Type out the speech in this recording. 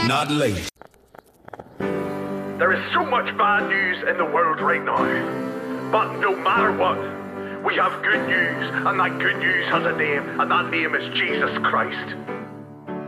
Not late. There is so much bad news in the world right now. But no matter what, we have good news, and that good news has a name, and that name is Jesus Christ.